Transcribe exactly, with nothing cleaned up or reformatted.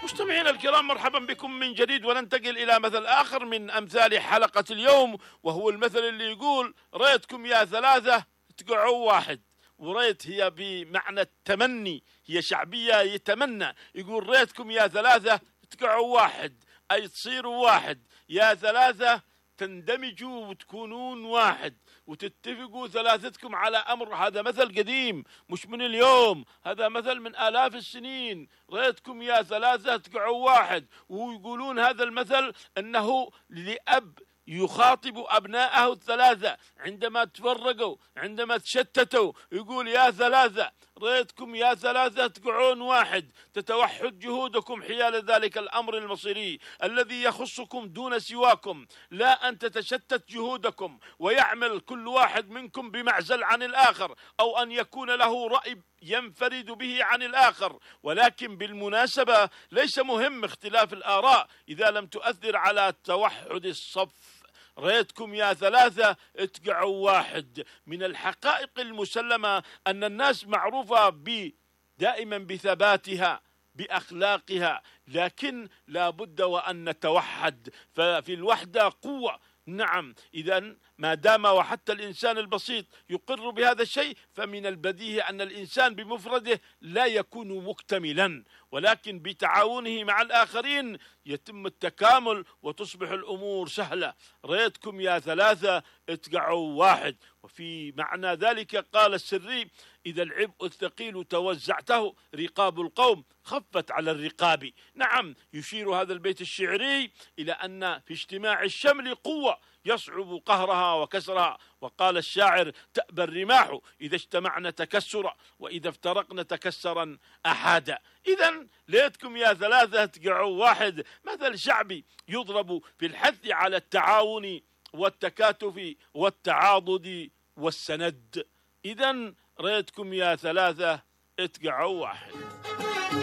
مستمعينا الكرام، مرحبا بكم من جديد، وننتقل إلى مثل آخر من أمثال حلقة اليوم، وهو المثل اللي يقول: ريتكم يا ثلاثة تقعوا واحد. وريت هي بمعنى التمني، هي شعبية يتمنى، يقول: ريتكم يا ثلاثة تقعوا واحد، أي تصيروا واحد. يا ثلاثة تندمجوا وتكونون واحد وتتفقوا ثلاثتكم على أمر. هذا مثل قديم مش من اليوم، هذا مثل من آلاف السنين. ريتكم يا ثلاثة تقعوا واحد. ويقولون هذا المثل أنه لأب يخاطب أبنائه الثلاثة عندما تفرقوا، عندما تشتتوا، يقول: يا ثلاثة، ريتكم يا ثلاثة تقعون واحد، تتوحد جهودكم حيال ذلك الأمر المصيري الذي يخصكم دون سواكم، لا أن تتشتت جهودكم ويعمل كل واحد منكم بمعزل عن الآخر، أو أن يكون له رأي ينفرد به عن الآخر. ولكن بالمناسبة ليس مهم اختلاف الآراء إذا لم تؤثر على توحد الصف. ريتكم يا ثلاثة اتقعوا واحد. من الحقائق المسلمة أن الناس معروفة ب دائما بثباتها، بأخلاقها، لكن لا بد وأن نتوحد، ففي الوحدة قوة. نعم، إذا ما دام وحتى الإنسان البسيط يقر بهذا الشيء، فمن البديهي أن الإنسان بمفرده لا يكون مكتملا، ولكن بتعاونه مع الآخرين يتم التكامل وتصبح الأمور سهلة. ريتكم يا ثلاثة اتقعوا واحد. وفي معنى ذلك قال السري: إذا العبء الثقيل توزعته، رقاب القوم خفت على الرقاب. نعم، يشير هذا البيت الشعري إلى أن في اجتماع الشمل قوة يصعب قهرها وكسرها. وقال الشاعر: تأبى الرماح إذا اجتمعنا تكسرا، وإذا افترقنا تكسرا أحادا. إذا ليتكم يا ثلاثة تقعوا واحد مثل شعبي يضرب في الحث على التعاون والتكاتف والتعاضد والسند. إذا ريتكم يا ثلاثة اتقعوا واحد.